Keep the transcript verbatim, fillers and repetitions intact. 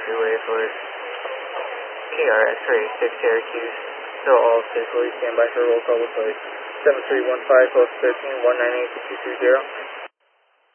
Freeway for K R X-ray six Syracuse. Still all physically stand by for roll call with flight seven three one five, close thirteen, one nine eight two two zero.